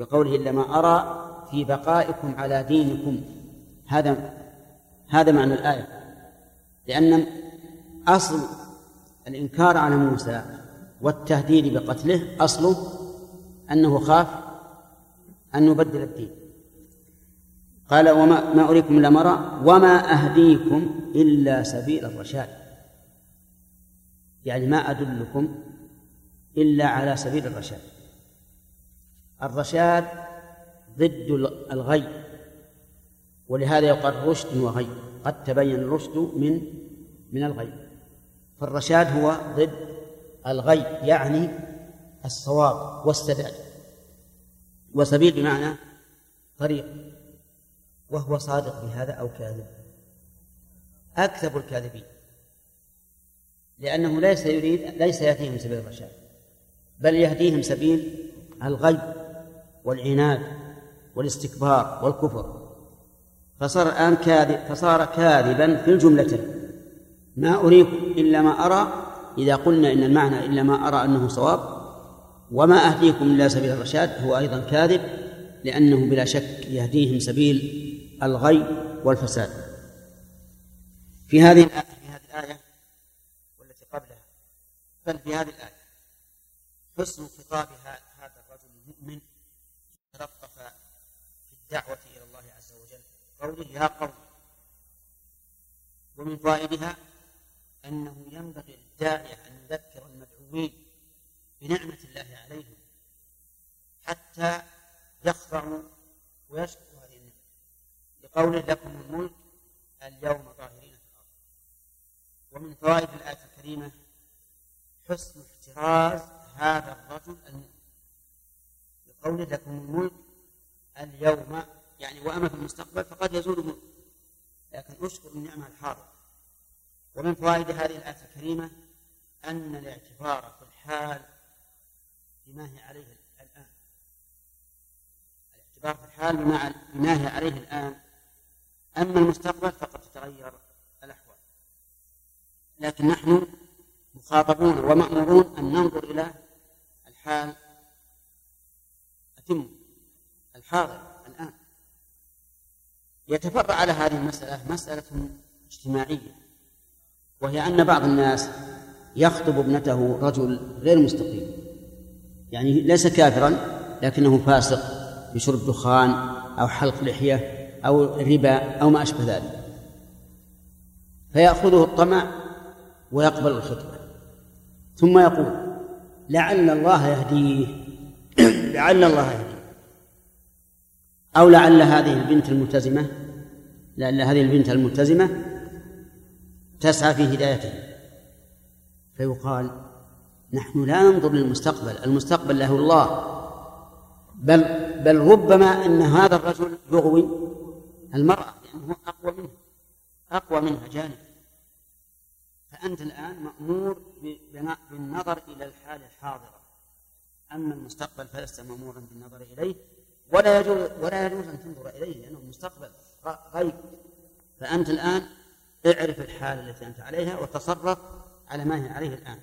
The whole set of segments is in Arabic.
بقوله إلا ما أرى في بقائكم على دينكم. هذا معنى الآية، لأن أصل الإنكار على موسى والتهديد بقتله أصله أنه خاف أن نبدل الدين. قال وما أريكم إلا ما أرى وما أهديكم إلا سبيل الرشاد، يعني ما أدلكم إلا على سبيل الرشاد. الرشاد ضد الغي، ولهذا يقال رشد وغي، قد تبين الرشد من الغي. فالرشاد هو ضد الغي، يعني الصواب والسداد، وسبيل بمعنى طريق. وهو صادق بهذا أو كاذب؟ أكذب الكاذبين، لأنه ليس يهديهم سبيل الرشاد، بل يهديهم سبيل الغي والعناد والاستكبار والكفر. فصار كاذبا في الجملة. ما أريكم إلا ما أرى، إذا قلنا إن المعنى إلا ما أرى أنه صواب، وما أهديكم إلا سبيل الرشاد هو أيضا كاذب، لأنه بلا شك يهديهم سبيل الغي والفساد. في هذه الآية والتي قبلها، بل في هذه الآية حسن خطاب هذا الرجل المؤمن تلطف في الدعوة إلى الله عز وجل، قوله يا قوم. ومن فوائدها أنه ينبغي للداعية أن يذكر المدعوين بنعمة الله عليهم حتى يخضعوا ويشكروا هذه النعمة، لقوله لكم الملك اليوم ظاهرين في الأرض. ومن فوائد الآية الكريمة حسن احتراز هذا الرجل المؤمن، لقوله لكم الملك اليوم، يعني وأما في المستقبل فقد يزول ملك، لكن أشكر النعمة الحاضرة. ومن فوائد هذه الآية الكريمة أن الاعتبار في الحال بما هي عليه الآن، الاعتبار في الحال بما هي عليه الآن. أما المستقبل فقد تتغير الأحوال، لكن نحن مخاطبون ومأمورون أن ننظر إلى الحال الحاضر الآن. يتفرع على هذه المسألة مسألة اجتماعية، وهي أن بعض الناس يخطب ابنته رجل غير مستقيم، يعني ليس كافرا لكنه فاسق بشرب دخان أو حلق لحية أو ربا أو ما أشبه ذلك، فيأخذه الطمع ويقبل الخطبة، ثم يقول لعل الله يهديه لعل الله يهديه، أو لعل هذه البنت الملتزمة تسعى في هدايته. فيقال نحن لا ننظر للمستقبل، المستقبل له الله، بل ربما أن هذا الرجل يغوي المرأة لأنه أقوى منها جانب. فأنت الآن مأمور بالنظر إلى الحال الحاضرة، أما المستقبل فلست مأمورا بالنظر إليه، ولا يجوز أن تنظر إليه لأنه المستقبل غيب. فأنت الآن اعرف الحال التي أنت عليها وتصرف على ما هي عليه الآن.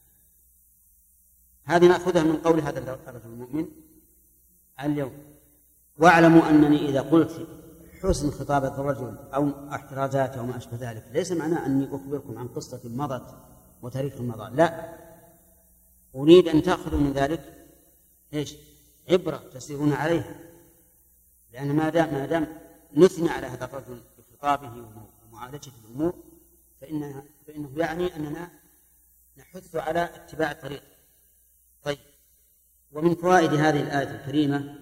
هذه نأخذها من قول هذا الرجل المؤمن اليوم. واعلموا أنني إذا قلت حسن خطابة الرجل أو احترازاته وما أشبه ذلك ليس معناه أني أخبركم عن قصة مضت وتاريخ مضى، لا، أريد أن تأخذوا من ذلك عبرة تسيرون عليها، لأن ما دام نثني على هذا الرجل بخطابه ومعالجة الأمور فإنه يعني أننا نحث على اتباع الطريق. طيب، ومن فوائد هذه الآية الكريمة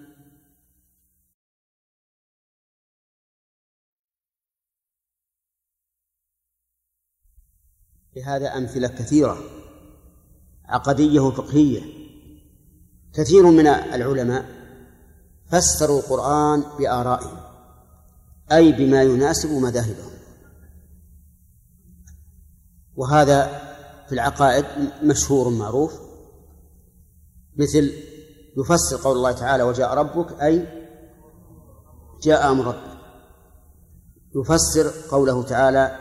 بهذا أمثلة كثيرة عقدية وفقهية. كثير من العلماء فسروا القرآن بآرائهم، أي بما يناسب مذاهبهم، وهذا في العقائد مشهور معروف، مثل يفسر قول الله تعالى وجاء ربك أي جاء أمر ربك، يفسر قوله تعالى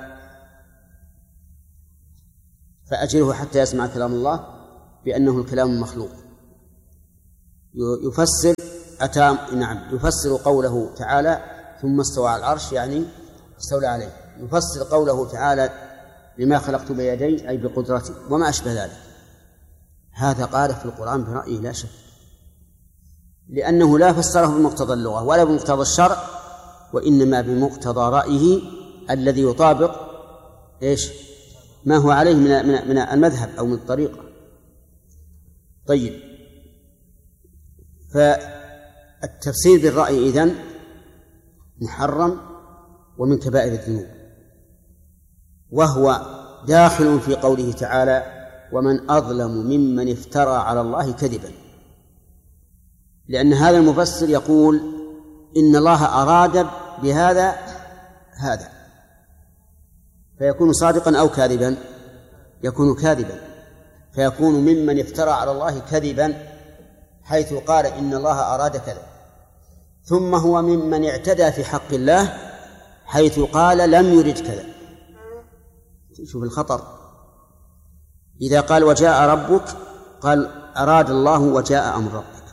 فأجره حتى يسمع كلام الله بأنه الكلام المخلوق، يفسر نعم يفسر قوله تعالى ثم استوى على العرش يعني استولى عليه، يفسر قوله تعالى لما خلقت بيدي أي بقدرتي وما أشبه ذلك. هذا قال في القرآن برأيه لا شك، لأنه لا فسره بمقتضى اللغة ولا بمقتضى الشرع، وإنما بمقتضى رأيه الذي يطابق ما هو عليه من المذهب أو من الطريقة. طيب، فالتفسير بالرأي إذن محرم ومن كبائر الذنوب، وهو داخل في قوله تعالى ومن أظلم ممن افترى على الله كذبا، لأن هذا المفسر يقول إن الله أراد بهذا هذا، فيكون صادقا أو كاذبا؟ يكون كاذبا، فيكون ممن افترى على الله كذبا حيث قال إن الله أراد كذا، ثم هو ممن اعتدى في حق الله حيث قال لم يرد كذا. شوف الخطر، إذا قال وجاء ربك قال أراد الله وجاء أمر ربك،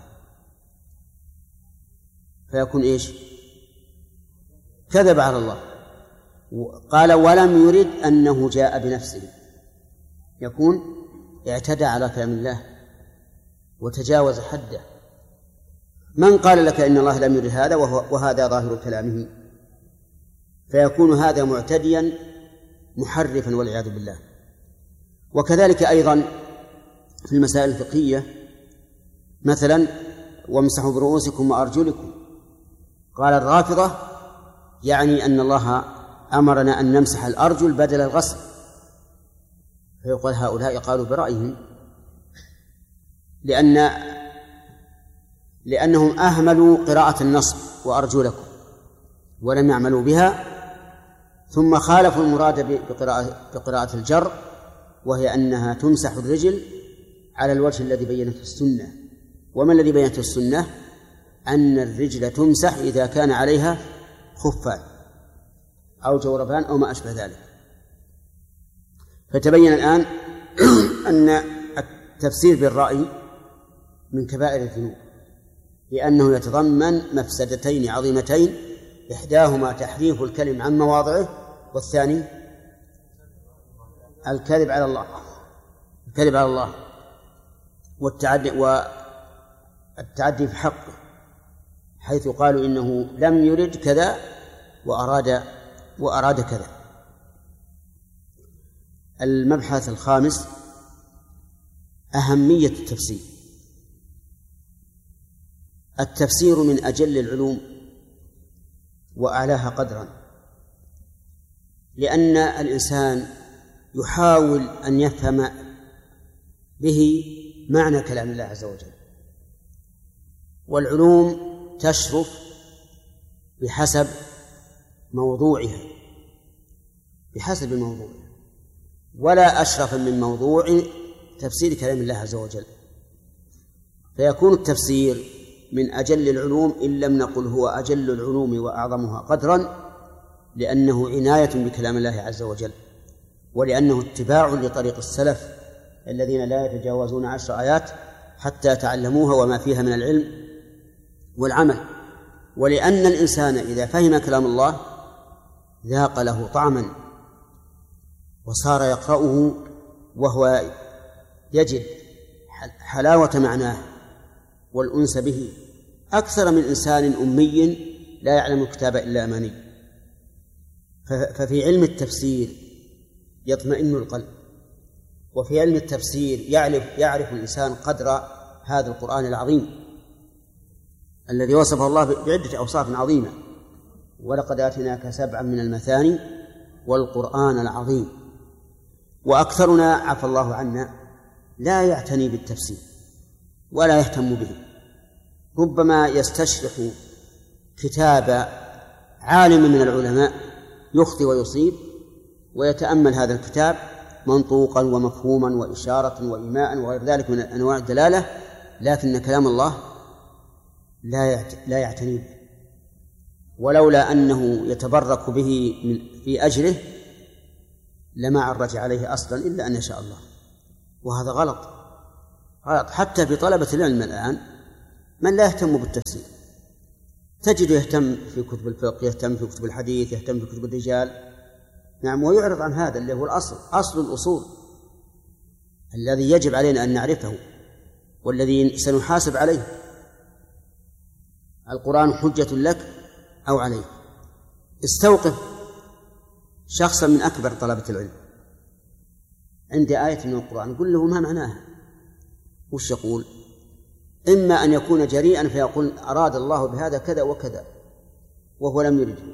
فيكون كذب على الله. قال ولم يرد أنه جاء بنفسه، يكون اعتدى على كلام الله وتجاوز حده. من قال لك إن الله لم يرد هذا وهذا ظاهر كلامه؟ فيكون هذا معتديا محرفا والعياذ بالله. وكذلك أيضا في المسائل الفقهية، مثلا وامسحوا برؤوسكم وأرجلكم، قال الرافضة يعني أن الله أمرنا أن نمسح الأرجل بدل الغسل، فيقول هؤلاء قالوا برأيهم لأنهم أهملوا قراءة النصب وأرجلكم ولم يعملوا بها، ثم خالفوا المراد بقراءة الجر، وهي أنها تمسح الرجل على الوجه الذي بينته السنة. وما الذي بينته السنة؟ أن الرجل تمسح إذا كان عليها خفان أو جوربان أو ما أشبه ذلك. فتبين الآن أن التفسير بالرأي من كبائر الذنوب، لأنه يتضمن مفسدتين عظيمتين، إحداهما تحريف الكلم عن مواضعه، والثاني الكذب على الله والتعدي في حقه، حيث قالوا إنه لم يرد كذا وأراد كذا. المبحث الخامس أهمية التفسير. التفسير من أجل العلوم وأعلاها قدرا، لأن الإنسان يحاول أن يفهم به معنى كلام الله عز وجل، والعلوم تشرف بحسب موضوعها، ولا أشرف من موضوع تفسير كلام الله عز وجل. فيكون التفسير من أجل العلوم، إن لم نقل هو أجل العلوم وأعظمها قدرا، لأنه عناية بكلام الله عز وجل، ولأنه اتباع لطريق السلف الذين لا يتجاوزون 10 آيات حتى تعلموها وما فيها من العلم والعمل. ولأن الإنسان إذا فهم كلام الله ذاق له طعما، وصار يقرأه وهو يجد حلاوة معناه والأنس به أكثر من إنسان أمي لا يعلم الكتاب إلا أماني. ففي علم التفسير يطمئن القلب، وفي علم التفسير يعرف الإنسان قدر هذا القرآن العظيم الذي وصفه الله بعدة أوصاف عظيمة: ولقد آتيناك 7 من المثاني والقرآن العظيم. وأكثرنا عفى الله عنا لا يعتني بالتفسير ولا يهتم به، ربما يستشرح كتاب عالم من العلماء يخطئ ويصيب، ويتأمل هذا الكتاب منطوقا ومفهوما وإشارة وإيماء وغير ذلك من أنواع الدلالة، لكن كلام الله لا يعتني به، ولولا أنه يتبرك به في أجره لما عرج عليه أصلا إلا أن يشاء الله. وهذا غلط حتى في طلبة العلم الآن من لا يهتم بالتفسير، تجد يهتم في كتب الفقه، يهتم في كتب الحديث، يهتم في كتب الرجال، نعم، ويعرض عن هذا اللي هو الأصل، أصل الأصول الذي يجب علينا أن نعرفه والذي سنحاسب عليه. القرآن حجة لك أو عليك. استوقف شخصا من أكبر طلبة العلم عند آية من القرآن، قل له ما معناها، وش يقول؟ إما أن يكون جريئا فيقول أراد الله بهذا كذا وكذا وهو لم يرده،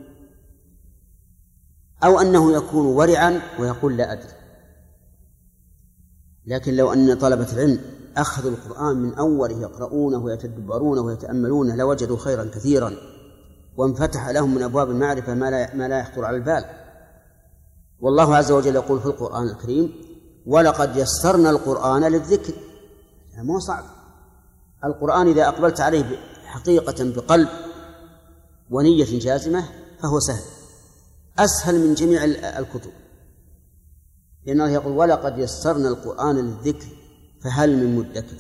أو أنه يكون ورعا ويقول لا أدري. لكن لو أن طلبة العلم أخذوا القرآن من أوله يقرؤونه ويتدبرونه ويتأملونه لوجدوا خيرا كثيرا، وانفتح لهم من أبواب المعرفة ما لا يخطر على البال. والله عز وجل يقول في القرآن الكريم: ولقد يسرنا القرآن للذكر. يعني مو صعب القرآن إذا أقبلت عليه حقيقة بقلب ونية جازمة فهو سهل، أسهل من جميع الكتب، لأنه يقول: ولقد يسرنا القرآن للذكر فهل من مدكر.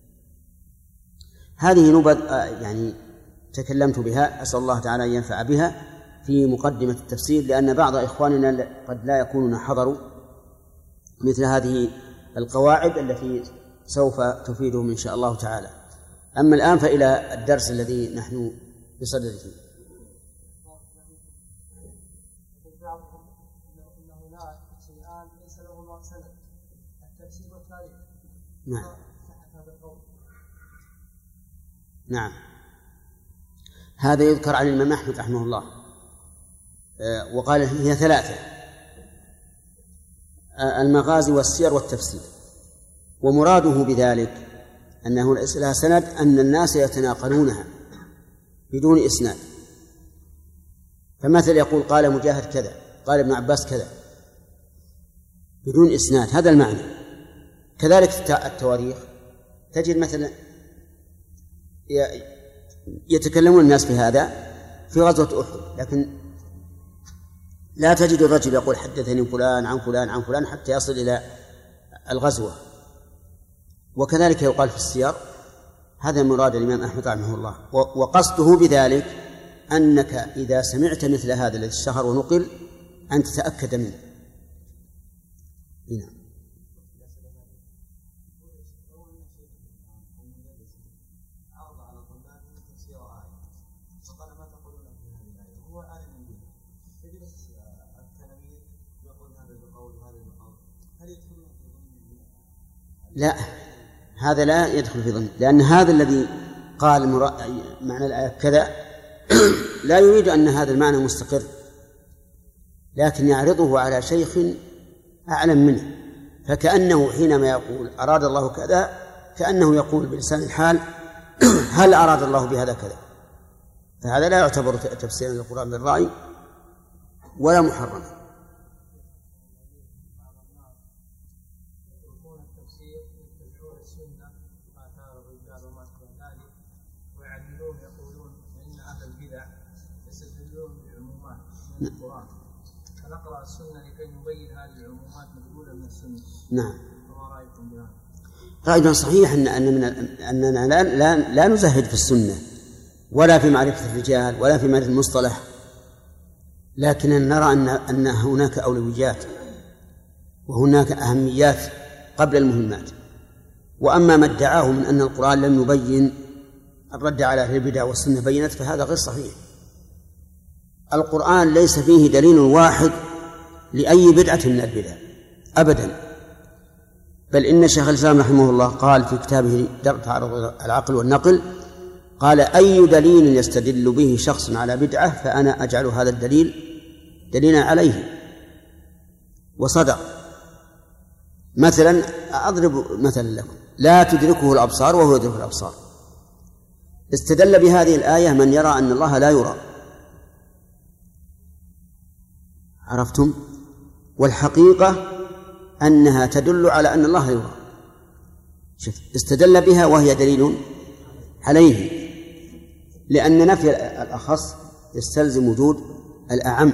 هذه نبذ يعني تكلمت بها، أسأل الله تعالى أن ينفع بها في مقدمة التفسير، لأن بعض إخواننا قد لا يكونون حضروا مثل هذه القواعد التي سوف تفيدهم إن شاء الله تعالى. أما الآن فإلى الدرس الذي نحن بصدده. نعم نعم، هذا يذكر عن الإمام أحمد رحمه الله، وقال هي ثلاثة: المغازي والسير والتفسير. ومراده بذلك أنه ليس لها سند، أن الناس يتناقلونها بدون إسناد. فمثل يقول قال مجاهد كذا، قال ابن عباس كذا، بدون إسناد، هذا المعنى. كذلك التواريخ، تجد مثلا يتكلمون الناس في هذا في غزوة أحد، لكن لا تجد الرجل يقول حدثني فلان عن فلان عن فلان حتى يصل إلى الغزوة. وكذلك يقال في السير، هذا مراد الإمام أحمد رحمه الله. وقصده بذلك أنك إذا سمعت مثل هذا الذي اشتهر ونقل أن تتأكد منه. هنا لا، هذا لا يدخل في ضمن، لأن هذا الذي قال معنى الآية كذا لا يريد أن هذا المعنى مستقر، لكن يعرضه على شيخ أعلم منه، فكأنه حينما يقول أراد الله كذا كأنه يقول بلسان الحال هل أراد الله بهذا كذا. فهذا لا يعتبر تفسيرا للقرآن بالرأي ولا محرم. فنقرأ السنة لكي نبين هذه العمومات مدلولة من السنة. نعم. وما رأيكم بها؟ رأينا صحيح أننا لا نزهد في السنة ولا في معرفة الرجال ولا في معرفة المصطلح، لكن نرى أن هناك أولويات وهناك أهميات قبل المهمات. وأما ما ادعاه من أن القرآن لم يبين الرد على أهل البدع والسنة بينت، فهذا غير صحيح. القرآن ليس فيه دليل واحد لأي بدعة من البدع أبدا، بل إن شيخ الإسلام رحمه الله قال في كتابه درء تعارض العقل والنقل، قال أي دليل يستدل به شخص على بدعة فأنا أجعل هذا الدليل دليلا عليه. وصدق. مثلا أضرب مثلا لكم: لا تدركه الأبصار وهو يدرك الأبصار. استدل بهذه الآية من يرى أن الله لا يرى، عرفتم؟ والحقيقة أنها تدل على أن الله يرى. شوف، استدل بها وهي دليل عليه، لأن نفي الأخص يستلزم وجود الأعم.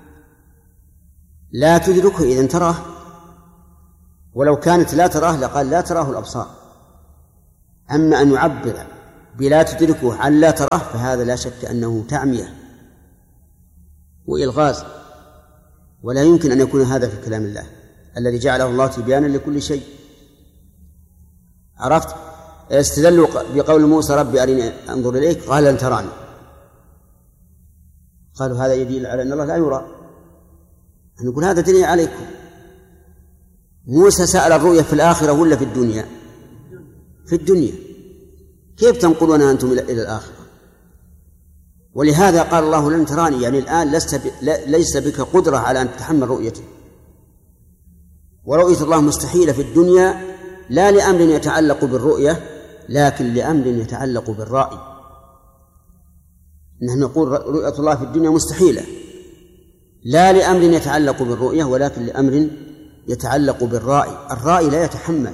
لا تدركه إذن تراه، ولو كانت لا تراه لقال لا تراه الأبصار. أما أن يعبر بلا تدركه عن لا تراه، فهذا لا شك أنه تعمية وإلغاز، ولا يمكن أن يكون هذا في كلام الله الذي جعله الله تبيانا لكل شيء. عرفت؟ استدلوا بقول موسى ربي أرني أنظر إليك، قال لن تراني. قالوا هذا يدل على أن الله لا يرى. نقول هذا دليل عليكم. موسى سأل الرؤيا في الآخرة ولا في الدنيا؟ في الدنيا. كيف تنقلون أنتم إلى الآخرة؟ ولهذا قال الله لن تراني، يعني الآن ليس بك قدرة على أن تتحمل رؤيته. ورؤية الله مستحيلة في الدنيا، لا لأمر يتعلق بالرؤية، لكن لأمر يتعلق بالرأي. نحن نقول رؤية الله في الدنيا مستحيلة، لا لأمر يتعلق بالرؤية، ولكن لأمر يتعلق بالرأي. الرأي لا يتحمل.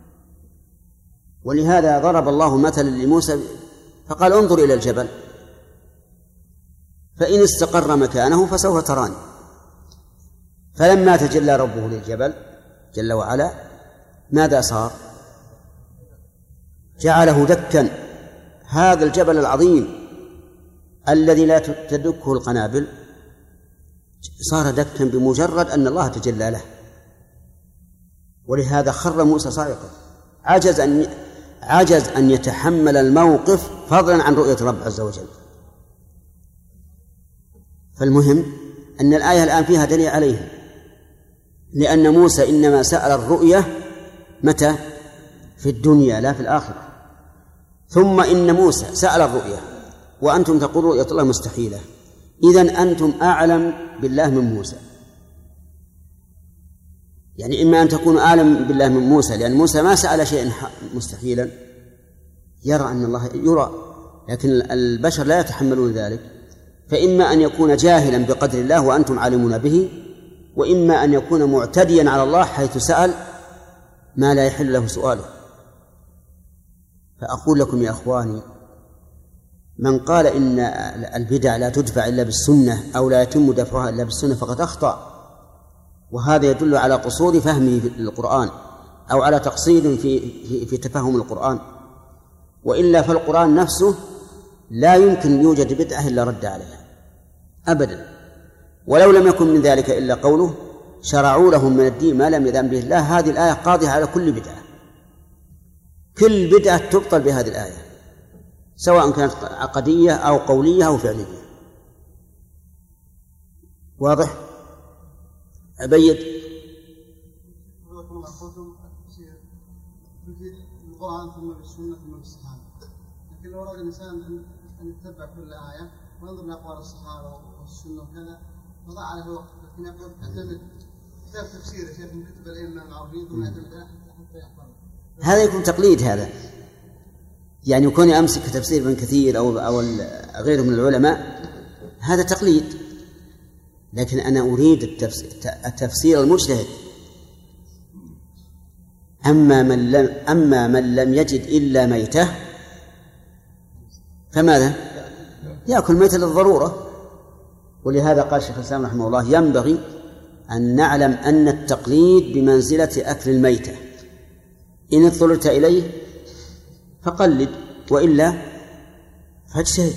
ولهذا ضرب الله مثلا لموسى فقال انظر إلى الجبل فإن استقر مكانه فسوف تراني. فلما تجلى ربه للجبل جل وعلا ماذا صار؟ جعله دكا. هذا الجبل العظيم الذي لا تدكه القنابل صار دكا بمجرد أن الله تجلى له. ولهذا خر موسى صاعقا، عجز أن يتحمل الموقف فضلا عن رؤية رب عز وجل. فالمهم أن الآية الآن فيها دليل عليه، لأن موسى إنما سأل الرؤية متى؟ في الدنيا لا في الآخرة. ثم إن موسى سأل الرؤية وأنتم تقولون رؤية الله مستحيلة، إذن أنتم أعلم بالله من موسى. يعني إما أن تكونوا أعلم بالله من موسى، لأن موسى ما سأل شيئا مستحيلا، يرى أن الله يرى، لكن البشر لا يتحملون ذلك. فإما أن يكون جاهلا بقدر الله وأنتم عالمون به، وإما أن يكون معتديا على الله حيث سأل ما لا يحل له سؤاله. فأقول لكم يا أخواني، من قال إن البدع لا تدفع إلا بالسنة أو لا يتم دفعها إلا بالسنة فقد أخطأ، وهذا يدل على قصور فهمه للقرآن أو على تقصير في تفهم القرآن. وإلا فالقرآن نفسه لا يمكن يوجد بدعة إلا رد عليها أبدا. ولو لم يكن من ذلك إلا قوله شرعوا لهم من الدين ما لم يأذن به الله. هذه الآية قاضية على كل بدعة، كل بدعة تبطل بهذه الآية، سواء كانت عقدية أو قولية أو فعلية. واضح؟ أبيد القرآن ثم بالسنة ثم بالصحابة، لكن لو أراد الإنسان أن يتبع كل آية وينظر لأقوال الصحابة والسنة وكذا فضاع عليه وقت. لكن يقول اعتمد كتاب تفسير يا شيخ من كتب الأئمة العربيين ثم اعتمد حتى يحفظه. هذا يكون تقليد، هذا يعني يكون أمسك تفسير ابن كثير أو غيره من العلماء، هذا تقليد. لكن أنا أريد التفسير المجتهد. أما من لم يجد إلا ميتة فماذا؟ يأكل ميتة للضرورة. ولهذا قال الشيخ الإسلام رحمه الله ينبغي أن نعلم أن التقليد بمنزلة أكل الميتة، إن اضطررت إليه فقلد، وإلا فاجتهد.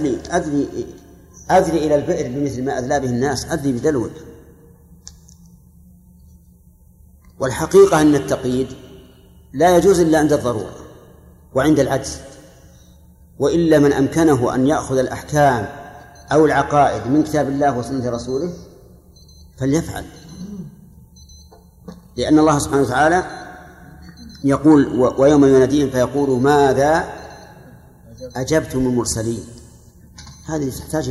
أدري إلى البئر بمثل ما أدلى به الناس، أدري بدلوك. والحقيقة أن التقييد لا يجوز إلا عند الضرورة وعند العجز، وإلا من أمكنه أن يأخذ الأحكام أو العقائد من كتاب الله وسنة رسوله فليفعل. لأن الله سبحانه وتعالى يقول ويوم يناديهم فيقول ماذا أجبتم المرسلين. هذه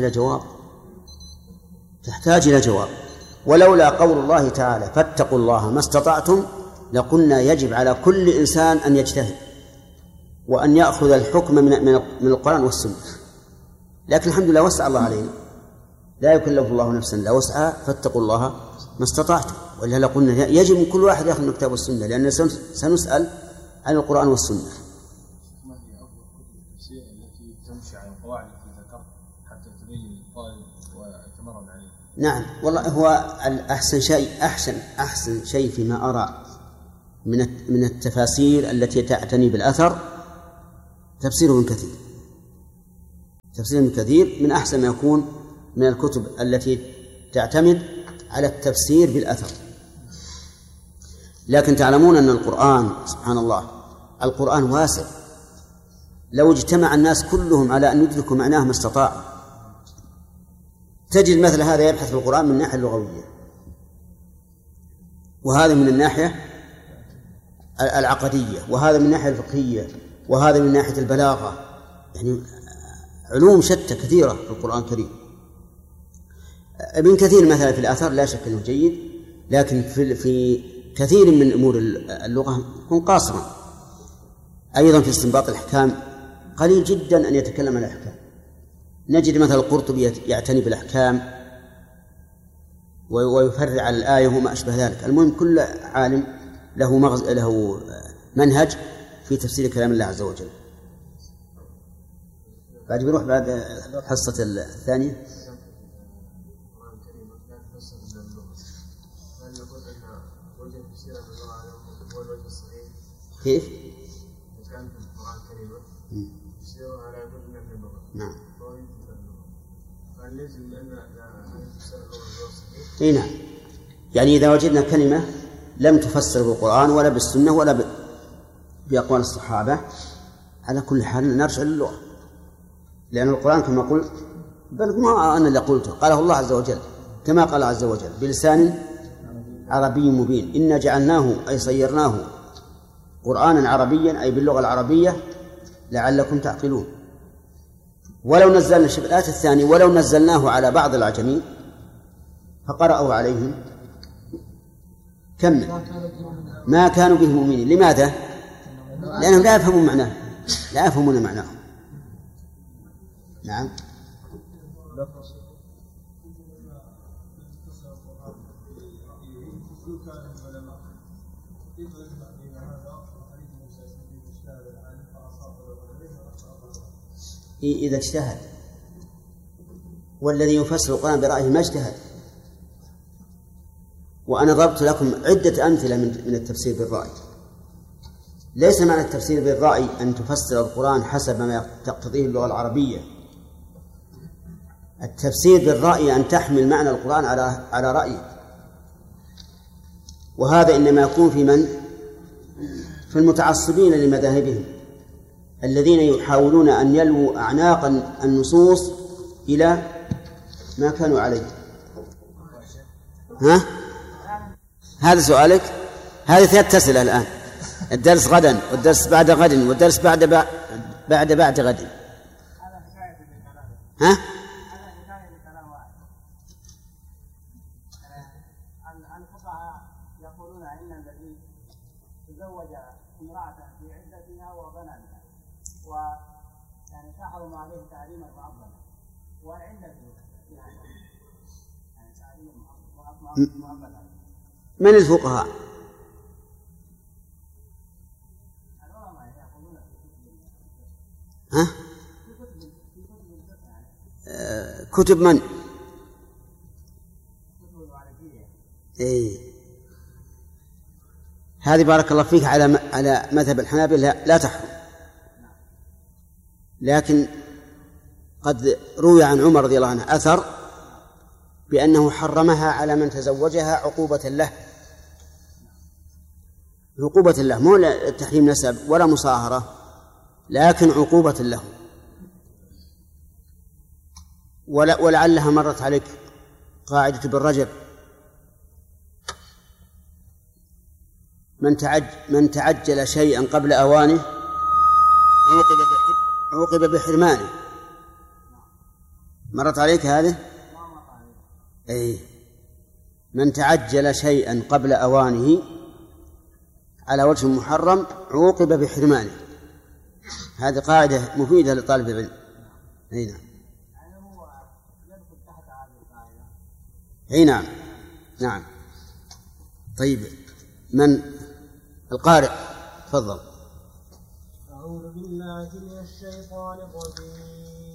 تحتاج إلى جواب. ولولا قول الله تعالى فاتقوا الله ما استطعتم لقلنا يجب على كل إنسان أن يجتهد وأن يأخذ الحكم من القرآن والسنة. لكن الحمد لله وسع الله علينا، لا يكلف الله نفسا إلا وسعها، فاتقوا الله ما استطعتم. ولهذا قلنا يجب من كل واحد يأخذ من الكتاب والسنة، لأننا سنسأل عن القرآن والسنة. ما هي أفضل كتب التفسير التي تمشي على القواعد التي ذكرت حتى تبين القائل ويتمرن عليه؟ نعم، والله هو أحسن شيء فيما أرى من التفاسير التي تعتني بالأثر تفسير ابن كثير، تفسير ابن كثير من أحسن ما يكون من الكتب التي تعتمد على التفسير بالأثر. لكن تعلمون أن القرآن سبحان الله القرآن واسع، لو اجتمع الناس كلهم على أن يدركوا معناه ما استطاعوا. تجد مثل هذا يبحث في القرآن من الناحية اللغوية، وهذا من الناحية العقدية، وهذا من الناحية الفقهية، وهذا من ناحية البلاغة، يعني علوم شتى كثيرة في القرآن الكريم. ابن كثير مثلا في الآثار لا شك أنه جيد، لكن في كثير من أمور اللغة يكون قاصرا. أيضا في استنباط الأحكام قليل جدا أن يتكلم عن الأحكام. نجد مثلا القرطبي يعتني بالأحكام ويفرع على الآية وما أشبه ذلك. المهم كل عالم له منهج في تفسير كلام الله عز وجل. بعد بيروح بعد الحصة الثانية. كيف؟ كان في القرآن الكريم يسير على كل من اللغة. نعم. فلازم أن تفسر اللغة الصحيح. إيه نعم. يعني إذا وجدنا كلمة لم تفسر بالقرآن ولا بالسنة ولا بأقوال الصحابة، على كل حال نرجع للغة، لأن القرآن كما قلت بل ما أنا اللي قلته، قاله الله عز وجل كما قال عز وجل بلسان عربي مبين. إنا جعلناه أي صيرناه قرآنا عربيا أي باللغة العربية لعلكم تعقلون. ولو نزلنا الآية الثانية ولو نزلناه على بعض العجمين فقرأوا عليهم كمل ما كانوا به مؤمنين. لماذا؟ لأنهم لا يفهمون معناه، لا يفهمون معناه. نعم. إذا اجتهد، والذي يفسر القرآن برأيه ما اجتهد. وأنا ضربت لكم عدة أمثلة من التفسير بالرأي. ليس معنى التفسير بالرأي أن تفسر القرآن حسب ما تقتضيه اللغة العربية. التفسير بالرأي أن تحمل معنى القرآن على رأيك، وهذا إنما يكون في المتعصبين لمذاهبهم الذين يحاولون أن يلووا أعناق النصوص إلى ما كانوا عليه. ها؟ هذا سؤالك؟ هذه 3 أسئلة الآن. الدرس غدا، والدرس بعد غد، والدرس بعد غد. ها؟ الفقهاء يقولون إن الذي تزوج امرأة في عدتها وبنى بها ويعني تحرم عليه تعليما معظما وعدته يعني تعليما معظما. من الفقهاء؟ ها؟ كتب من؟ إيه. هذه بارك الله فيك على مذهب الحنابلة لا تحرم، لكن قد روي عن عمر رضي الله عنه أثر بأنه حرمها على من تزوجها عقوبة له، عقوبة له، مو تحريم نسب ولا مصاهرة، لكن عقوبة له. ولعلها مرت عليك قاعدة بالرجب: من تعجل شيئا قبل أوانه عوقب بحرمانه. مرت عليك هذه؟ أي، من تعجل شيئا قبل أوانه على وجه محرم عوقب بحرمانه. هذه قاعدة مفيدة لطالب العلم. أي نعم. نعم. طيب، من القارئ؟ تفضل. أعوذ بالله من الشيطان الرجيم.